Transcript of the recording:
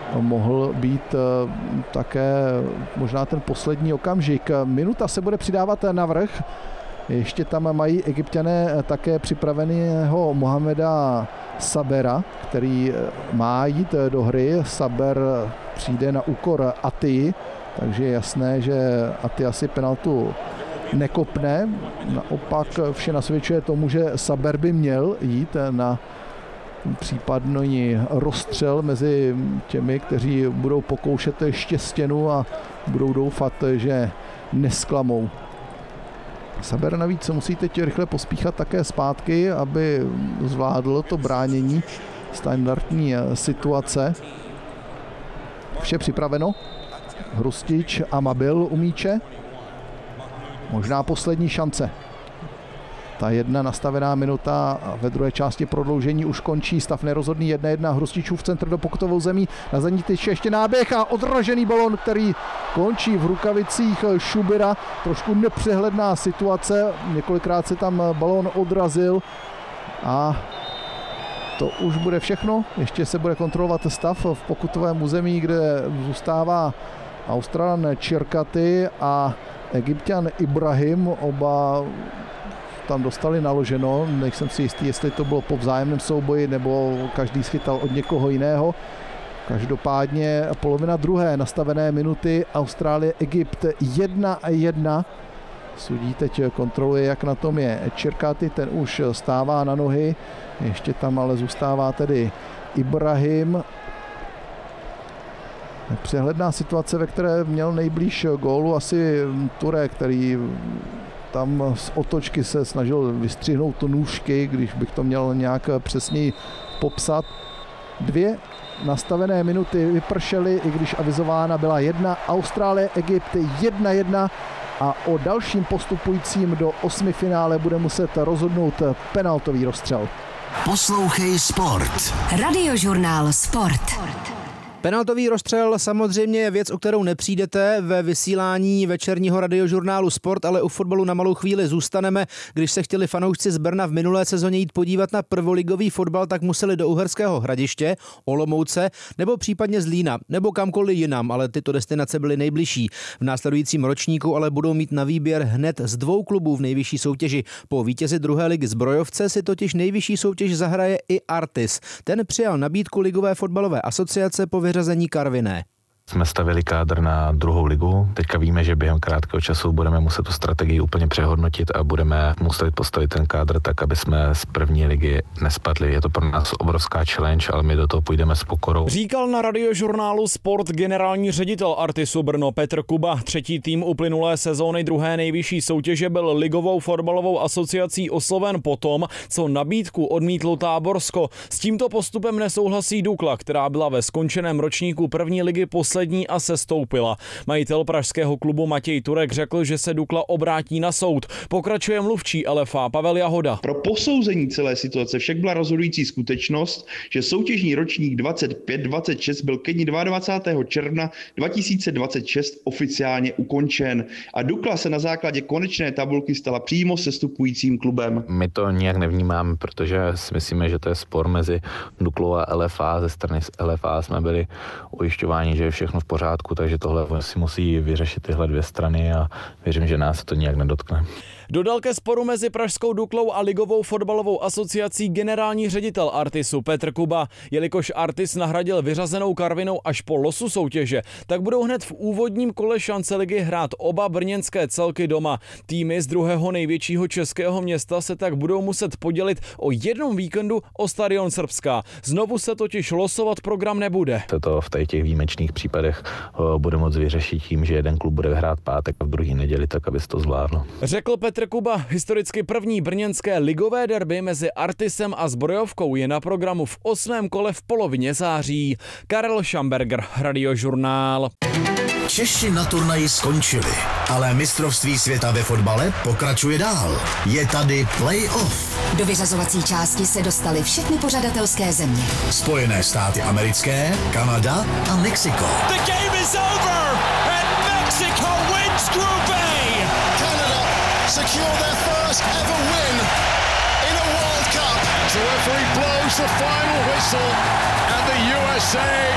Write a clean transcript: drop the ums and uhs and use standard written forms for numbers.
mohl být také možná ten poslední okamžik. Minuta se bude přidávat navrch. Ještě tam mají Egypťané také připraveného Mohameda Sabera, který má jít do hry. Saber přijde na úkor Atii, takže je jasné, že Atii asi penaltu nekopne. Naopak vše nasvědčuje tomu, že Saber by měl jít na případný rozstřel mezi těmi, kteří budou pokoušet štěstěnu a budou doufat, že nesklamou. Saber navíc musí teď rychle pospíchat také zpátky, aby zvládl to bránění standardní situace. Vše připraveno. Hrustič a Mabil u míče. Možná poslední šance. Ta jedna nastavená minuta ve druhé části prodloužení už končí. Stav nerozhodný 1-1. Hrustičův centr do pokutovou zemí. Na zadní tyč ještě náběh a odražený balon, který končí v rukavicích Šubira. Trošku nepřehledná situace. Několikrát se tam balon odrazil a to už bude všechno. Ještě se bude kontrolovat stav v pokutovém území, kde zůstává Australan Čirkaty a Egypťan Ibrahim. Oba tam dostali naloženo, nejsem si jistý, jestli to bylo po vzájemném souboji, nebo každý schytal od někoho jiného. Každopádně polovina druhé nastavené minuty, Austrálie, Egypt 1-1. Sudí teď kontroluje, jak na tom je Čirkaty, ten už stává na nohy, ještě tam ale zůstává tedy Ibrahim. Přehledná situace, ve které měl nejblíž gólu asi Ture, který tam z otočky se snažil vystřihnout nůžky, když bych to měl nějak přesněji popsat. 2 nastavené minuty vypršely, i když avizována byla 1. Austrálie, Egypt 1-1 a o dalším postupujícím do 8. finále bude muset rozhodnout penaltový rozstřel. Poslouchej Sport. Radiožurnál Sport. Penaltový rozstřel samozřejmě je věc, o kterou nepřijdete ve vysílání večerního radiožurnálu Sport, ale u fotbalu na malou chvíli zůstaneme. Když se chtěli fanoušci z Brna v minulé sezóně jít podívat na prvoligový fotbal, tak museli do Uherského Hradiště, Olomouce nebo případně Zlína, nebo kamkoliv jinam, ale tyto destinace byly nejbližší. V následujícím ročníku ale budou mít na výběr hned z 2 klubů v nejvyšší soutěži. Po vítězi druhé ligy Zbrojovce si totiž nejvyšší soutěž zahraje i Artis. Ten přijal nabídku Ligové fotbalové asociace po vyřazení Karviné. Jsme stavili kádr na druhou ligu. Teďka víme, že během krátkého času budeme muset tu strategii úplně přehodnotit a budeme muset postavit ten kádr tak, aby jsme z první ligy nespadli. Je to pro nás obrovská challenge, ale my do toho půjdeme s pokorou. Říkal na radiožurnálu Sport generální ředitel Artisu Brno Petr Kuba. 3. tým uplynulé sezóny druhé nejvyšší soutěže byl Ligovou fotbalovou asociací osloven potom, co nabídku odmítlo Táborsko. S tímto postupem nesouhlasí Dukla, která byla ve skončeném ročníku první ligy poslední a sestoupila. Majitel pražského klubu Matěj Turek řekl, že se Dukla obrátí na soud. Pokračuje mluvčí LFA Pavel Jahoda. Pro posouzení celé situace však byla rozhodující skutečnost, že soutěžní ročník 25-26 byl ke dni 22. června 2026 oficiálně ukončen a Dukla se na základě konečné tabulky stala přímo sestupujícím klubem. My to nijak nevnímáme, protože si myslíme, že to je spor mezi Duklou a LFA. Ze strany LFA jsme byli ujišťováni, že je všechno v pořádku, takže tohle si musí vyřešit tyhle 2 strany a věřím, že nás se to nijak nedotkne. Dodal ke sporu mezi pražskou Duklou a Ligovou fotbalovou asociací generální ředitel Artisu Petr Kuba. Jelikož Artis nahradil vyřazenou Karvinou až po losu soutěže, tak budou hned v úvodním kole šance ligy hrát oba brněnské celky doma. Týmy z druhého největšího českého města se tak budou muset podělit o jednom víkendu o stadion Srbska. Znovu se totiž losovat program nebude. To v těch výjimečných případech bude moct vyřešit tím, že jeden klub bude hrát pátek a v druhý neděli, tak aby se to zvládlo. Řekl Petr Kuba, historicky první brněnské ligové derby mezi Artisem a Zbrojovkou je na programu v 8. kole v polovině září. Karel Šamberger, Radiožurnál. Češi na turnaji skončili, ale mistrovství světa ve fotbale pokračuje dál. Je tady play-off. Do vyřazovací části se dostaly všechny pořadatelské země. Spojené státy americké, Kanada a Mexiko. The game is over and Mexico wins Group A. Canada secure their first ever win in a World Cup. The referee blows the final whistle and the USA